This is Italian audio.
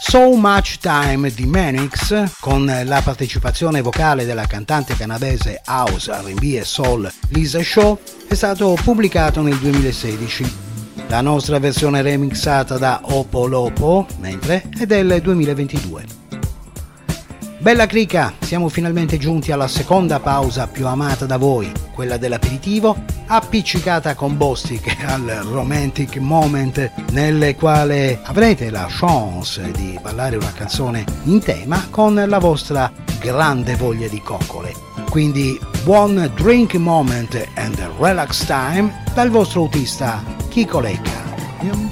So Much Time di Manix, con la partecipazione vocale della cantante canadese house, R&B e soul Lisa Shaw, è stato pubblicato nel 2016. La nostra versione remixata da Opolopo, mentre, è del 2022. Bella crica, siamo finalmente giunti alla seconda pausa più amata da voi, quella dell'aperitivo, appiccicata con Bostic al romantic moment nel quale avrete la chance di ballare una canzone in tema con la vostra grande voglia di coccole. Quindi buon drink moment and relax time dal vostro autista Chico Lecca.